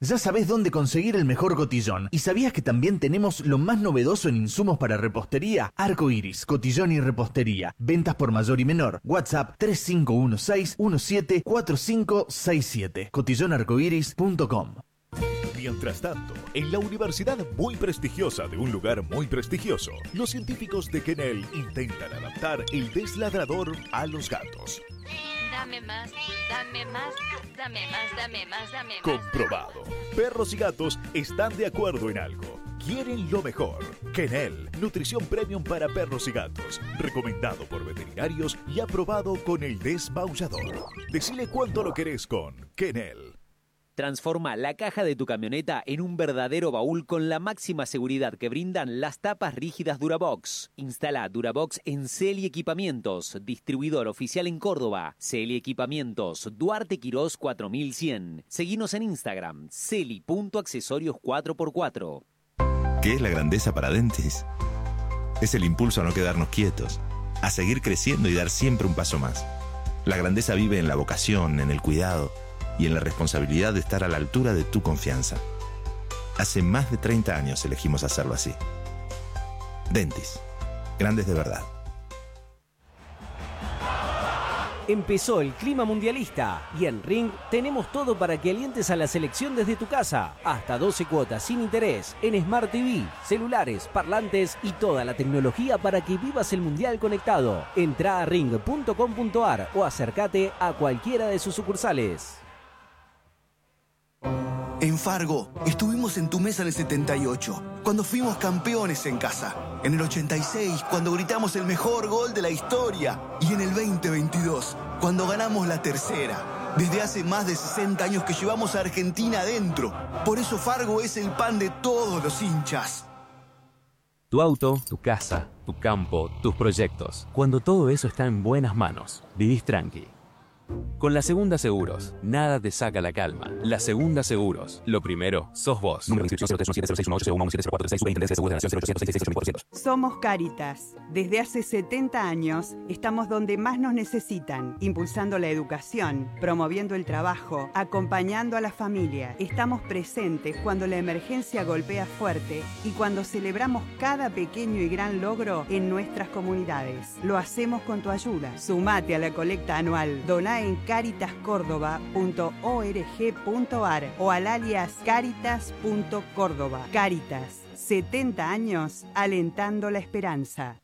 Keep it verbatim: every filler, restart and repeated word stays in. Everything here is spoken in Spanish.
Ya sabés dónde conseguir el mejor cotillón. ¿Y sabías que también tenemos lo más novedoso en insumos para repostería? Arco Iris, cotillón y repostería. Ventas por mayor y menor. WhatsApp tres cinco uno seis uno siete cuatro cinco seis siete. cotillón arcoiris punto com. Mientras tanto, en la universidad muy prestigiosa de un lugar muy prestigioso, los científicos de Kennel intentan adaptar el desladrador a los gatos. Dame más, dame más, dame más, dame más, dame más. Comprobado. Perros y gatos están de acuerdo en algo. Quieren lo mejor. Kennel, nutrición premium para perros y gatos. Recomendado por veterinarios y aprobado con el desmaullador. Decile cuánto lo querés con Kennel. Transforma la caja de tu camioneta en un verdadero baúl con la máxima seguridad que brindan las tapas rígidas Durabox. Instala Durabox en Celi Equipamientos, distribuidor oficial en Córdoba. Celi Equipamientos, Duarte Quirós cuatro mil cien. Seguinos en Instagram, celi punto accesorios cuatro por cuatro. ¿Qué es la grandeza para Dentis? Es el impulso a no quedarnos quietos, a seguir creciendo y dar siempre un paso más. La grandeza vive en la vocación, en el cuidado y en la responsabilidad de estar a la altura de tu confianza. Hace más de treinta años elegimos hacerlo así. Dentis, grandes de verdad. Empezó el clima mundialista y en Ring tenemos todo para que alientes a la selección desde tu casa. Hasta doce cuotas sin interés en Smart T V, celulares, parlantes y toda la tecnología para que vivas el mundial conectado. Entrá a ring punto com punto ar o acércate a cualquiera de sus sucursales. En Fargo, estuvimos en tu mesa en el setenta y ocho, cuando fuimos campeones en casa. En el ochenta y seis, cuando gritamos el mejor gol de la historia. Y en el veinte veintidós, cuando ganamos la tercera. Desde hace más de sesenta años que llevamos a Argentina adentro. Por eso Fargo es el pan de todos los hinchas. Tu auto, tu casa, tu campo, tus proyectos. Cuando todo eso está en buenas manos, vivís tranqui. Con La Segunda Seguros, nada te saca la calma. La Segunda Seguros, lo primero, sos vos. Número de inscripción cero tres uno siete cero seis uno ocho cero uno siete cero cuatro tres seis. Superintendencia de Seguros de la Nación cero ochocientos sesenta y seis ochenta y cuatro. Somos Cáritas. Desde hace setenta años estamos donde más nos necesitan, impulsando la educación, promoviendo el trabajo, acompañando a la familia. Estamos presentes cuando la emergencia golpea fuerte y cuando celebramos cada pequeño y gran logro en nuestras comunidades. Lo hacemos con tu ayuda. Sumate a la colecta anual. Doná en caritas córdoba punto org punto ar o al alias caritas punto córdoba. Cáritas, setenta años alentando la esperanza.